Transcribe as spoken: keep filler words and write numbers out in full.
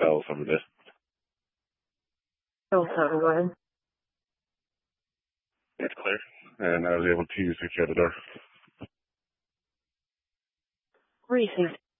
L seven there. L seven, go ahead. It's clear. And I was able to secure the door. Received.